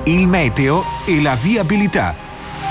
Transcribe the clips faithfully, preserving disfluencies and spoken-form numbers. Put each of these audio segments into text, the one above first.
il meteo e la viabilità.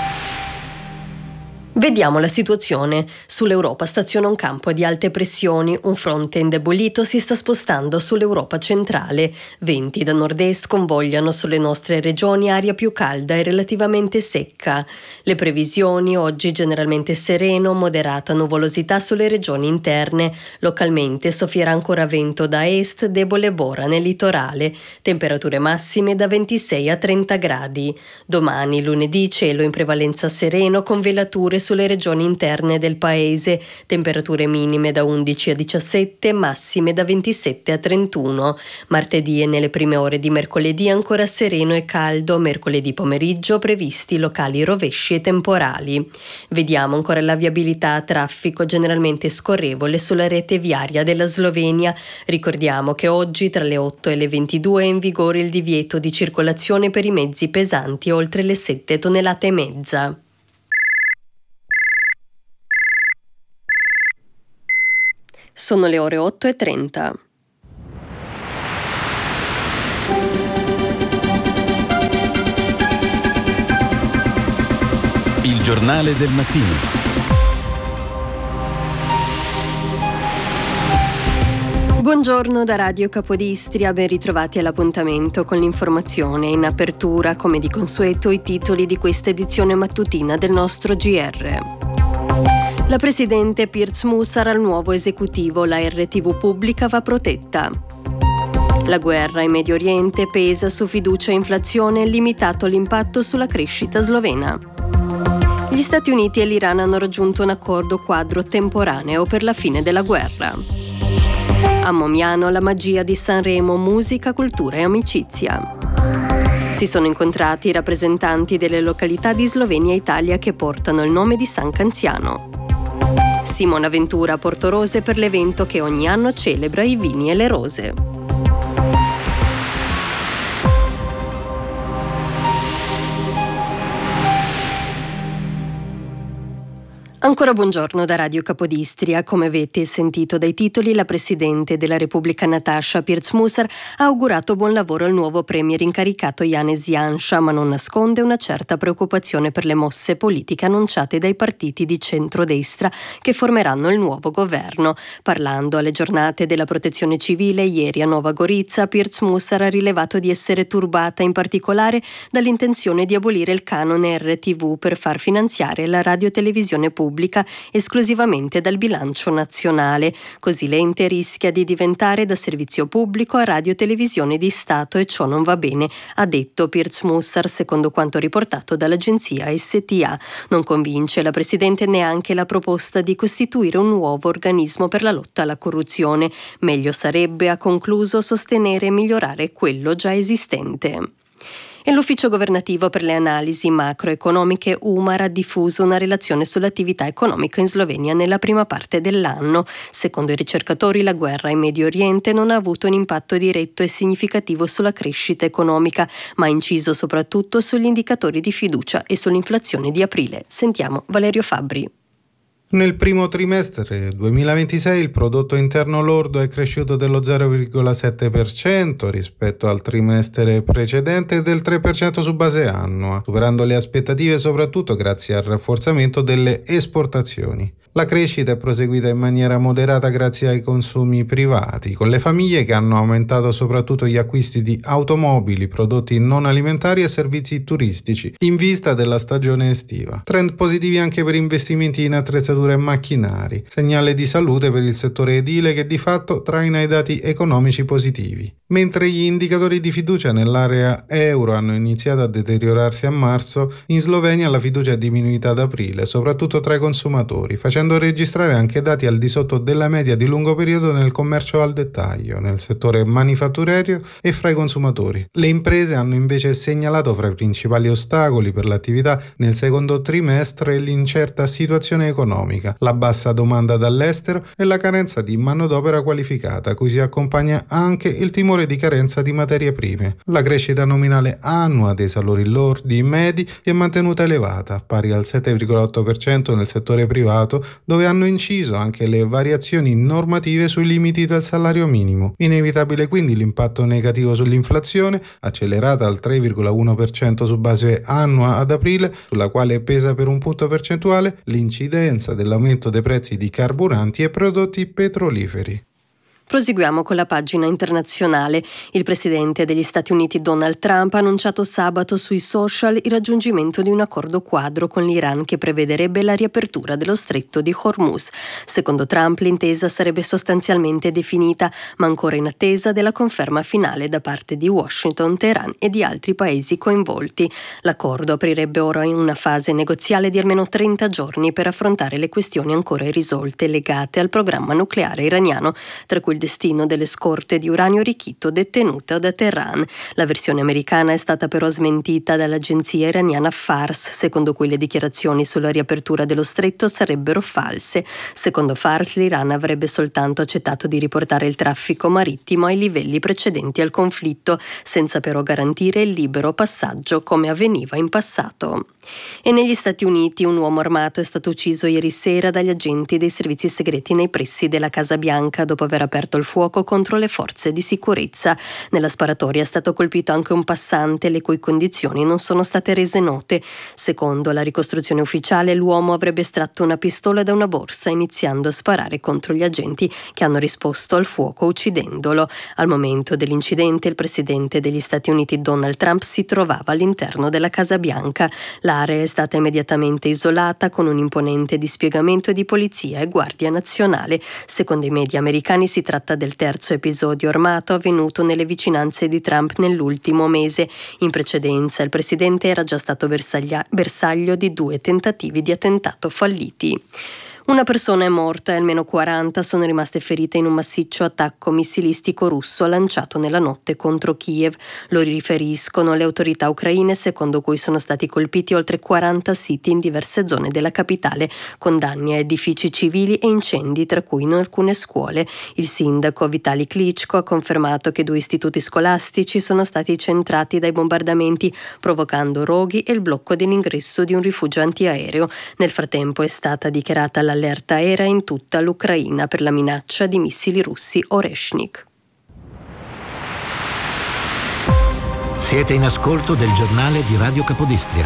Vediamo la situazione. Sull'Europa staziona un campo di alte pressioni, un fronte indebolito si sta spostando sull'Europa centrale. Venti da nord-est convogliano sulle nostre regioni aria più calda e relativamente secca. Le previsioni oggi generalmente sereno, moderata nuvolosità sulle regioni interne. Localmente soffierà ancora vento da est, debole bora nel litorale. Temperature massime da ventisei a trenta gradi. Domani, lunedì, cielo in prevalenza sereno con velature sulle regioni interne del paese, temperature minime da undici a diciassette, massime da ventisette a trentuno. Martedì e nelle prime ore di mercoledì ancora sereno e caldo, mercoledì pomeriggio previsti locali rovesci e temporali. Vediamo ancora la viabilità, traffico generalmente scorrevole sulla rete viaria della Slovenia. Ricordiamo che oggi tra le otto e le ventidue è in vigore il divieto di circolazione per i mezzi pesanti oltre le sette tonnellate e mezza. Sono le ore otto e trenta. Il giornale del mattino. Buongiorno da Radio Capodistria, ben ritrovati all'appuntamento con l'informazione. In apertura, come di consueto, i titoli di questa edizione mattutina del nostro G R. La presidente Pirc Musar al nuovo esecutivo, la R T V pubblica va protetta. La guerra in Medio Oriente pesa su fiducia e inflazione, limitato l'impatto sulla crescita slovena. Gli Stati Uniti e l'Iran hanno raggiunto un accordo quadro temporaneo per la fine della guerra. A Momiano la magia di Sanremo, musica, cultura e amicizia. Si sono incontrati i rappresentanti delle località di Slovenia e Italia che portano il nome di San Canziano. Simona Ventura a Portorose per l'evento che ogni anno celebra i vini e le rose. Ancora buongiorno da Radio Capodistria. Come avete sentito dai titoli, la Presidente della Repubblica Nataša Pirc Musar ha augurato buon lavoro al nuovo premier incaricato Janez Janša, ma non nasconde una certa preoccupazione per le mosse politiche annunciate dai partiti di centrodestra che formeranno il nuovo governo. Parlando alle giornate della protezione civile ieri a Nova Gorica, Pirc Musar ha rilevato di essere turbata in particolare dall'intenzione di abolire il canone R T V per far finanziare la radiotelevisione pubblica esclusivamente dal bilancio nazionale. Così l'ente rischia di diventare da servizio pubblico a radiotelevisione di Stato e ciò non va bene, ha detto Pirc Musar, secondo quanto riportato dall'agenzia S T A. Non convince la Presidente neanche la proposta di costituire un nuovo organismo per la lotta alla corruzione. Meglio sarebbe, ha concluso, sostenere e migliorare quello già esistente. E l'Ufficio Governativo per le Analisi Macroeconomiche U M A R ha diffuso una relazione sull'attività economica in Slovenia nella prima parte dell'anno. Secondo i ricercatori, la guerra in Medio Oriente non ha avuto un impatto diretto e significativo sulla crescita economica, ma ha inciso soprattutto sugli indicatori di fiducia e sull'inflazione di aprile. Sentiamo Valerio Fabbri. Nel primo trimestre duemilaventisei il prodotto interno lordo è cresciuto dello zero virgola sette per cento rispetto al trimestre precedente e del tre per cento su base annua, superando le aspettative soprattutto grazie al rafforzamento delle esportazioni. La crescita è proseguita in maniera moderata grazie ai consumi privati, con le famiglie che hanno aumentato soprattutto gli acquisti di automobili, prodotti non alimentari e servizi turistici, in vista della stagione estiva. Trend positivi anche per investimenti in attrezzature e macchinari, segnale di salute per il settore edile che di fatto traina i dati economici positivi. Mentre gli indicatori di fiducia nell'area euro hanno iniziato a deteriorarsi a marzo, in Slovenia la fiducia è diminuita ad aprile, soprattutto tra i consumatori, facendo registrare anche dati al di sotto della media di lungo periodo nel commercio al dettaglio, nel settore manifatturiero e fra i consumatori. Le imprese hanno invece segnalato fra i principali ostacoli per l'attività nel secondo trimestre l'incerta situazione economica, la bassa domanda dall'estero e la carenza di manodopera qualificata, a cui si accompagna anche il timore di carenza di materie prime. La crescita nominale annua dei salari lordi medi è mantenuta elevata, pari al sette virgola otto per cento nel settore privato dove hanno inciso anche le variazioni normative sui limiti del salario minimo. Inevitabile quindi l'impatto negativo sull'inflazione, accelerata al tre virgola uno per cento su base annua ad aprile, sulla quale pesa per un punto percentuale l'incidenza dell'aumento dei prezzi di carburanti e prodotti petroliferi. Proseguiamo con la pagina internazionale. Il presidente degli Stati Uniti Donald Trump ha annunciato sabato sui social il raggiungimento di un accordo quadro con l'Iran che prevederebbe la riapertura dello stretto di Hormuz. Secondo Trump l'intesa sarebbe sostanzialmente definita, ma ancora in attesa della conferma finale da parte di Washington, Teheran e di altri paesi coinvolti. L'accordo aprirebbe ora in una fase negoziale di almeno trenta giorni per affrontare le questioni ancora irrisolte legate al programma nucleare iraniano, tra cui il destino delle scorte di uranio arricchito detenute da Teheran. La versione americana è stata però smentita dall'agenzia iraniana Fars, secondo cui le dichiarazioni sulla riapertura dello stretto sarebbero false. Secondo Fars, l'Iran avrebbe soltanto accettato di riportare il traffico marittimo ai livelli precedenti al conflitto, senza però garantire il libero passaggio come avveniva in passato. E negli Stati Uniti un uomo armato è stato ucciso ieri sera dagli agenti dei servizi segreti nei pressi della Casa Bianca dopo aver aperto il fuoco contro le forze di sicurezza. Nella sparatoria è stato colpito anche un passante, le cui condizioni non sono state rese note. Secondo la ricostruzione ufficiale, l'uomo avrebbe estratto una pistola da una borsa iniziando a sparare contro gli agenti che hanno risposto al fuoco uccidendolo. Al momento dell'incidente il presidente degli Stati Uniti Donald Trump si trovava all'interno della Casa Bianca. L'area è stata immediatamente isolata con un imponente dispiegamento di polizia e guardia nazionale. Secondo i media americani si tratta del terzo episodio armato avvenuto nelle vicinanze di Trump nell'ultimo mese. In precedenza il presidente era già stato bersaglia- bersaglio di due tentativi di attentato falliti. Una persona è morta e almeno quaranta sono rimaste ferite in un massiccio attacco missilistico russo lanciato nella notte contro Kiev. Lo riferiscono le autorità ucraine, secondo cui sono stati colpiti oltre quaranta siti in diverse zone della capitale, con danni a edifici civili e incendi, tra cui in alcune scuole. Il sindaco Vitali Klitschko ha confermato che due istituti scolastici sono stati centrati dai bombardamenti, provocando roghi e il blocco dell'ingresso di un rifugio antiaereo. Nel frattempo è stata dichiarata la Allerta aerea in tutta l'Ucraina per la minaccia di missili russi Oreshnik. Siete in ascolto del giornale di Radio Capodistria.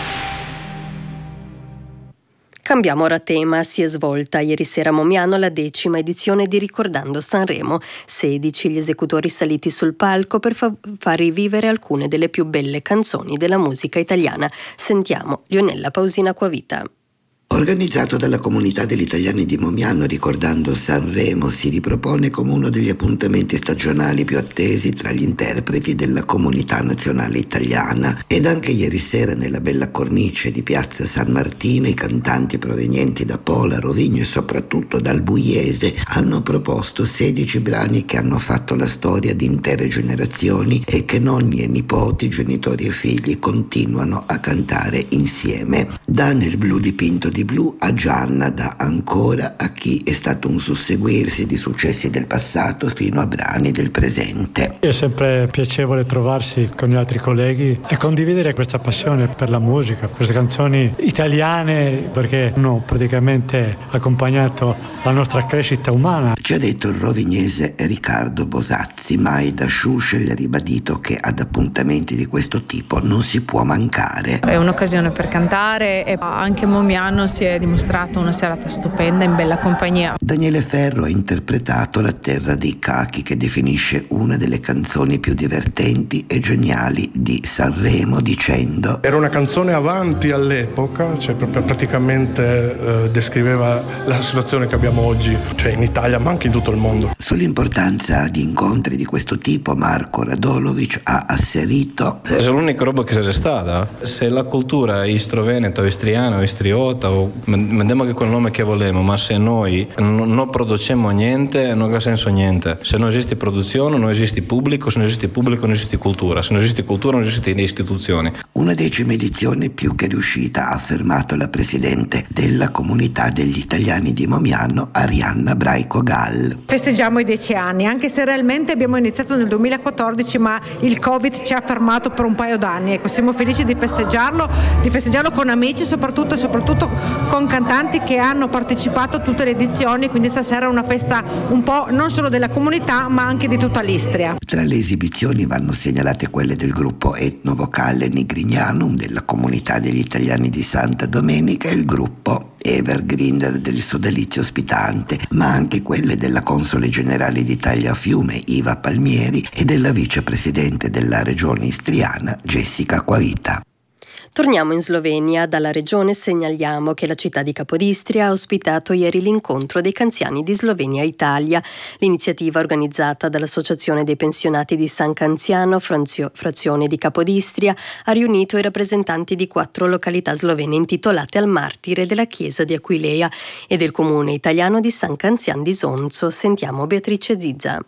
Cambiamo ora tema. Si è svolta ieri sera a Momiano la decima edizione di Ricordando Sanremo. sedici gli esecutori saliti sul palco per fa- far rivivere alcune delle più belle canzoni della musica italiana. Sentiamo Lionella Pausina Acquavita. Organizzato dalla comunità degli italiani di Momiano, Ricordando Sanremo si ripropone come uno degli appuntamenti stagionali più attesi tra gli interpreti della comunità nazionale italiana. Ed anche ieri sera nella bella cornice di Piazza San Martino i cantanti provenienti da Pola, Rovigno e soprattutto dal Buiese hanno proposto sedici brani che hanno fatto la storia di intere generazioni e che nonni e nipoti, genitori e figli continuano a cantare insieme. Da Nel blu dipinto di blu a Gianna, da Ancora a chi è stato un susseguirsi di successi del passato fino a brani del presente. È sempre piacevole trovarsi con gli altri colleghi e condividere questa passione per la musica, queste canzoni italiane, perché hanno praticamente accompagnato la nostra crescita umana. Ci ha detto il rovignese Riccardo Bosazzi, mai da Schuschel ha ribadito che ad appuntamenti di questo tipo non si può mancare. È un'occasione per cantare e anche Momiano si è dimostrato una serata stupenda in bella compagnia. Daniele Ferro ha interpretato La terra dei cachi, che definisce una delle canzoni più divertenti e geniali di Sanremo, dicendo: era una canzone avanti all'epoca, cioè proprio praticamente eh, descriveva la situazione che abbiamo oggi, cioè in Italia ma anche in tutto il mondo. Sull'importanza di incontri di questo tipo Marco Radolovic ha asserito: è l'unica roba che c'è stata. Se la cultura è istro-veneta o istriana o istriota, o mandiamo che quel nome che volemo, ma se noi non, non produciamo niente non ha senso niente. Se non esiste produzione non esiste pubblico, se non esiste pubblico non esiste cultura, se non esiste cultura non esiste istituzioni. Una decima edizione più che riuscita, ha affermato la presidente della comunità degli italiani di Momiano, Arianna Braico Gall. Festeggiamo i dieci anni, anche se realmente abbiamo iniziato nel duemilaquattordici, ma il Covid ci ha fermato per un paio d'anni. Ecco, siamo felici di festeggiarlo, di festeggiarlo con amici soprattutto e soprattutto con cantanti che hanno partecipato a tutte le edizioni, quindi stasera è una festa un po' non solo della comunità ma anche di tutta l'Istria. Tra le esibizioni vanno segnalate quelle del gruppo etnovocale Nigrignanum della comunità degli italiani di Santa Domenica e il gruppo Evergreen del sodalizio ospitante, ma anche quelle della console generale d'Italia a Fiume Iva Palmieri e della vicepresidente della regione istriana Jessica Acquavita. Torniamo in Slovenia. Dalla regione segnaliamo che la città di Capodistria ha ospitato ieri l'incontro dei Canziani di Slovenia Italia. L'iniziativa organizzata dall'Associazione dei Pensionati di San Canziano, frazione di Capodistria, ha riunito i rappresentanti di quattro località slovene intitolate al martire della chiesa di Aquileia e del comune italiano di San Canzian di Zonzo. Sentiamo Beatrice Zizza.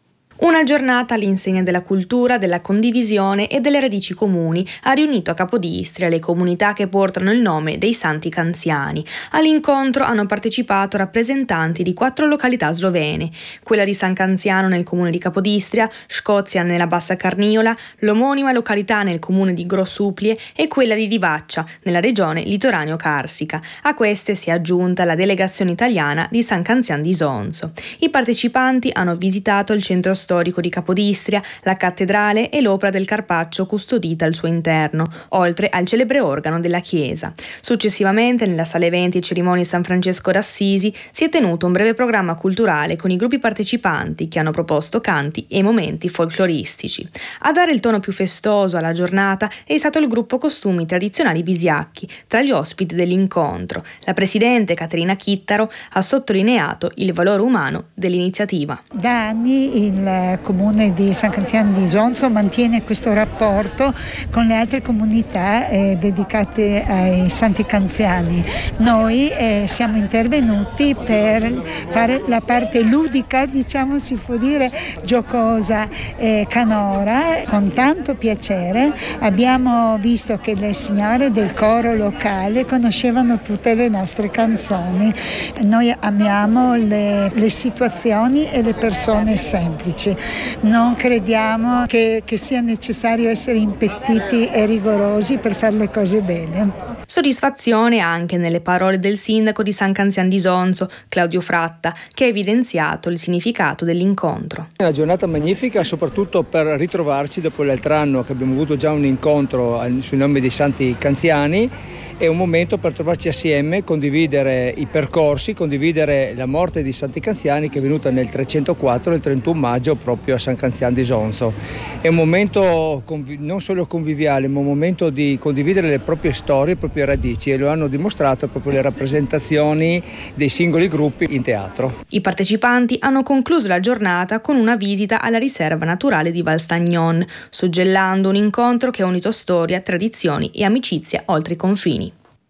Una giornata all'insegna della cultura, della condivisione e delle radici comuni ha riunito a Capodistria le comunità che portano il nome dei Santi Canziani. All'incontro hanno partecipato rappresentanti di quattro località slovene, quella di San Canziano nel comune di Capodistria, Scozia nella Bassa Carniola, l'omonima località nel comune di Grossuplie e quella di Divaccia nella regione litoraneo-carsica. A queste si è aggiunta la delegazione italiana di San Canzian di Zonzo. I partecipanti hanno visitato il centro storico di Capodistria, la cattedrale e l'opera del Carpaccio custodita al suo interno, oltre al celebre organo della chiesa. Successivamente, nella sala eventi e cerimonie San Francesco d'Assisi, si è tenuto un breve programma culturale con i gruppi partecipanti che hanno proposto canti e momenti folcloristici. A dare il tono più festoso alla giornata è stato il gruppo Costumi Tradizionali Bisiacchi, tra gli ospiti dell'incontro. La presidente Caterina Chittaro ha sottolineato il valore umano dell'iniziativa. Da anni il comune di San Canzian di Zonzo mantiene questo rapporto con le altre comunità eh, dedicate ai Santi Canziani. Noi eh, siamo intervenuti per fare la parte ludica, diciamo, si può dire giocosa, eh, canora, con tanto piacere. Abbiamo visto che le signore del coro locale conoscevano tutte le nostre canzoni. Noi amiamo le, le situazioni e le persone semplici. Non crediamo che, che sia necessario essere impettiti e rigorosi per fare le cose bene. Soddisfazione anche nelle parole del sindaco di San Canzian di Zonzo, Claudio Fratta, che ha evidenziato il significato dell'incontro. È una giornata magnifica, soprattutto per ritrovarci dopo l'altro anno che abbiamo avuto già un incontro sui nomi dei Santi Canziani. È un momento per trovarci assieme, condividere i percorsi, condividere la morte di Santi Canziani che è venuta nel trecentoquattro, il trentuno maggio, proprio a San Canzian di Zonzo. È un momento conviv- non solo conviviale, ma un momento di condividere le proprie storie, le proprie radici, e lo hanno dimostrato proprio le rappresentazioni dei singoli gruppi in teatro. I partecipanti hanno concluso la giornata con una visita alla riserva naturale di Val Stagnon, suggellando un incontro che ha unito storia, tradizioni e amicizia oltre i confini.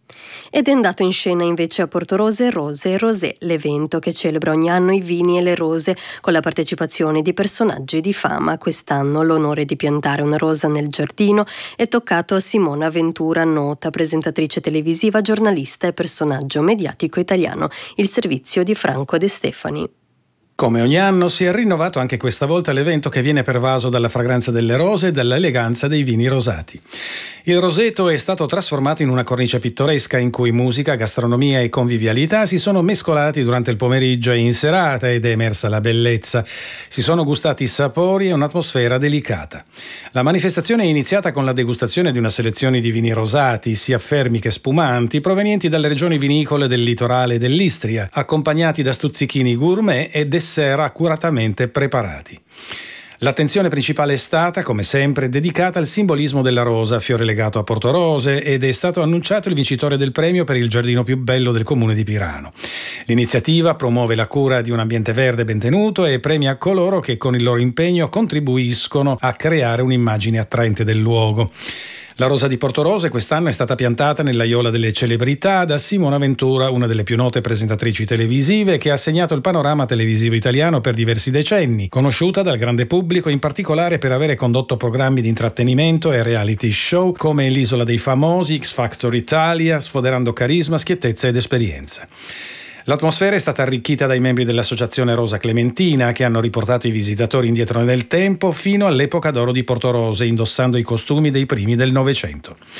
Ed è andato in scena invece a Portorose Rose e Rosé, l'evento che celebra ogni anno i vini e le rose con la partecipazione di personaggi di fama. Quest'anno l'onore di piantare una rosa nel giardino è toccato a Simona Ventura, nota presentatrice televisiva, giornalista e personaggio mediatico italiano. Il servizio di Franco De Stefani. Come ogni anno si è rinnovato anche questa volta l'evento che viene pervaso dalla fragranza delle rose e dall'eleganza dei vini rosati. Il roseto è stato trasformato in una cornice pittoresca in cui musica, gastronomia e convivialità si sono mescolati durante il pomeriggio e in serata ed è emersa la bellezza. Si sono gustati sapori e un'atmosfera delicata. La manifestazione è iniziata con la degustazione di una selezione di vini rosati, sia fermi che spumanti, provenienti dalle regioni vinicole del litorale dell'Istria, accompagnati da stuzzichini gourmet e dessert accuratamente preparati. L'attenzione principale è stata, come sempre, dedicata al simbolismo della rosa, fiore legato a Portorose, ed è stato annunciato il vincitore del premio per il giardino più bello del comune di Pirano. L'iniziativa promuove la cura di un ambiente verde ben tenuto e premia coloro che con il loro impegno contribuiscono a creare un'immagine attraente del luogo. La rosa di Portorose quest'anno è stata piantata nell'aiola delle celebrità da Simona Ventura, una delle più note presentatrici televisive che ha segnato il panorama televisivo italiano per diversi decenni, conosciuta dal grande pubblico in particolare per avere condotto programmi di intrattenimento e reality show come L'Isola dei Famosi, X Factor Italia, sfoderando carisma, schiettezza ed esperienza. L'atmosfera è stata arricchita dai membri dell'associazione Rosa Clementina che hanno riportato i visitatori indietro nel tempo fino all'epoca d'oro di Portorose, indossando i costumi dei primi del Novecento.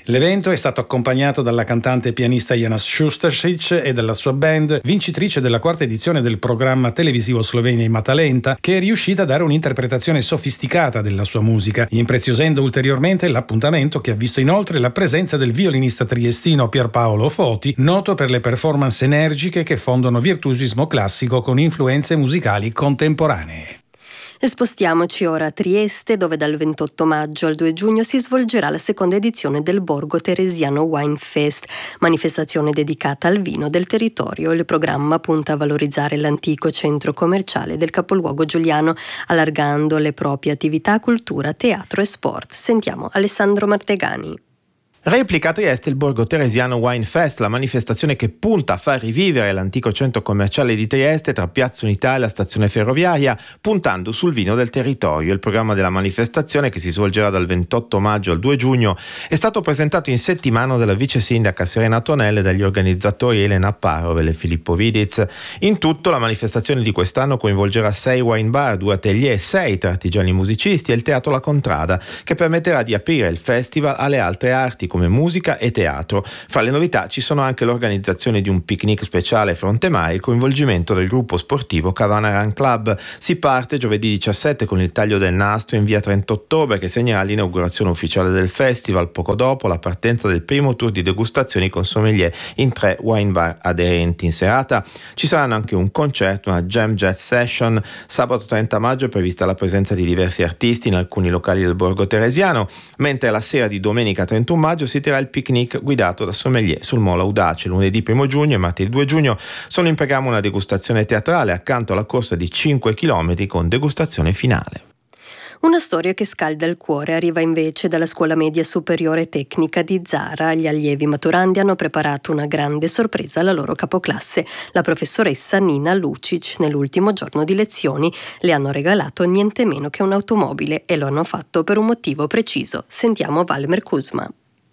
L'evento è stato accompagnato dalla cantante e pianista Jana Šusteršić e dalla sua band, vincitrice della quarta edizione del programma televisivo Slovenia Ima Talenta, che è riuscita a dare un'interpretazione sofisticata della sua musica, impreziosendo ulteriormente l'appuntamento, che ha visto inoltre la presenza del violinista triestino Pierpaolo Foti, noto per le performance energiche che fondono virtuosismo classico con influenze musicali contemporanee. E spostiamoci ora a Trieste, dove dal ventotto maggio al due giugno si svolgerà la seconda edizione del Borgo Teresiano Wine Fest, manifestazione dedicata al vino del territorio. Il programma punta a valorizzare l'antico centro commerciale del capoluogo giuliano, allargando le proprie attività a cultura, teatro e sport. Sentiamo Alessandro Martegani. Replica a Trieste il Borgo Teresiano Wine Fest, la manifestazione che punta a far rivivere l'antico centro commerciale di Trieste tra Piazza Unità e la stazione ferroviaria, puntando sul vino del territorio. Il programma della manifestazione, che si svolgerà dal ventotto maggio al due giugno, è stato presentato in settimana dalla vice sindaca Serena Tonelle e dagli organizzatori Elena Parovel e Filippo Vidiz. In tutto la manifestazione di quest'anno coinvolgerà sei wine bar, due atelier, sei tra artigiani musicisti e il Teatro La Contrada, che permetterà di aprire il festival alle altre arti come musica e teatro. Fra le novità ci sono anche l'organizzazione di un picnic speciale fronte mare e il coinvolgimento del gruppo sportivo Cavana Run Club. Si parte giovedì diciassette con il taglio del nastro in via trenta ottobre, che segnerà l'inaugurazione ufficiale del festival, poco dopo la partenza del primo tour di degustazioni con sommelier in tre wine bar aderenti. In serata ci saranno anche un concerto, una jam jazz session. Sabato trenta maggio è prevista la presenza di diversi artisti in alcuni locali del Borgo Teresiano, mentre la sera di domenica trentuno maggio si terrà il picnic guidato da sommelier sul Molo Audace. Lunedì primo giugno e martedì due giugno sono in programma una degustazione teatrale accanto alla corsa di cinque chilometri con degustazione finale. Una storia che scalda il cuore arriva invece dalla Scuola Media Superiore Tecnica di Zara. Gli allievi maturandi hanno preparato una grande sorpresa alla loro capoclasse. La professoressa Nina Lucic, nell'ultimo giorno di lezioni, le hanno regalato niente meno che un'automobile, e lo hanno fatto per un motivo preciso. Sentiamo Valmer Kuzma.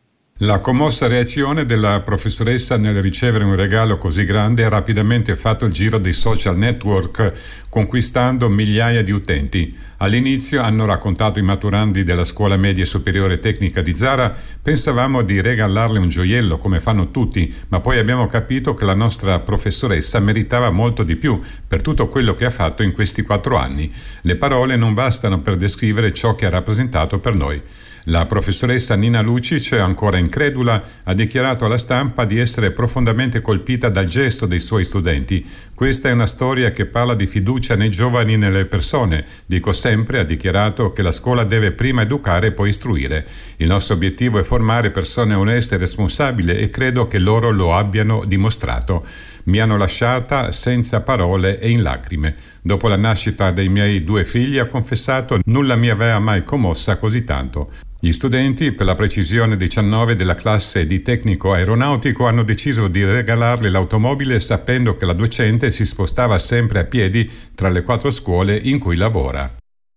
La commossa reazione della professoressa nel ricevere un regalo così grande ha rapidamente fatto il giro dei social network, conquistando migliaia di utenti. All'inizio, hanno raccontato i maturandi della Scuola Media Superiore Tecnica di Zara, pensavamo di regalarle un gioiello come fanno tutti, ma poi abbiamo capito che la nostra professoressa meritava molto di più per tutto quello che ha fatto in questi quattro anni. Le parole non bastano per descrivere ciò che ha rappresentato per noi. La professoressa Nina Lucic, ancora incredula, ha dichiarato alla stampa di essere profondamente colpita dal gesto dei suoi studenti. Questa è una storia che parla di fiducia nei giovani e nelle persone. Dico sempre, ha dichiarato, che la scuola deve prima educare e poi istruire. Il nostro obiettivo è formare persone oneste e responsabili, e credo che loro lo abbiano dimostrato. Mi hanno lasciata senza parole e in lacrime. Dopo la nascita dei miei due figli, ha confessato, nulla mi aveva mai commossa così tanto. Gli studenti, per la precisione diciannove della classe di tecnico aeronautico, hanno deciso di regalarle l'automobile sapendo che la docente si spostava sempre a piedi tra le quattro scuole in cui lavora.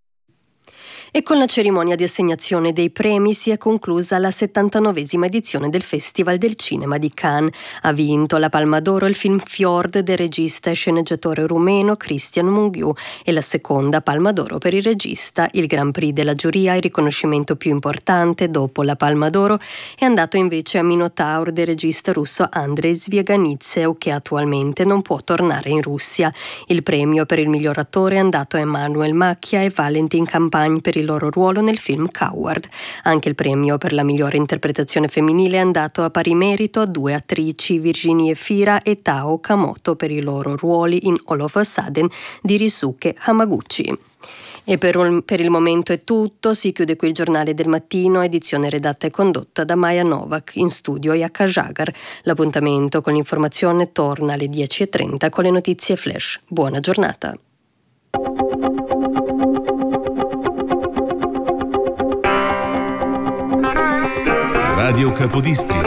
E con la cerimonia di assegnazione dei premi si è conclusa la settantanovesima edizione del Festival del Cinema di Cannes. Ha vinto la Palma d'Oro il film Fjord del regista e sceneggiatore rumeno Cristian Mungiu, e la seconda Palma d'Oro per il regista. Il Grand Prix della giuria, il riconoscimento più importante dopo la Palma d'Oro, è andato invece a Minotaur del regista russo Andrei Zviaganitsev, che attualmente non può tornare in Russia. Il premio per il miglior attore è andato a Emmanuel Macchia e Valentin Campagne per il loro ruolo nel film Coward. Anche il premio per la migliore interpretazione femminile è andato a pari merito a due attrici, Virginie Fira e Tao Kamoto, per i loro ruoli in All of a Sudden di Risuke Hamaguchi. E per, un, per il momento è tutto. Si chiude qui il Giornale del Mattino, edizione redatta e condotta da Maya Novak, in studio Jaka Jagar. L'appuntamento con l'informazione torna alle dieci e trenta con le notizie flash. Buona giornata. Radio Capodistria.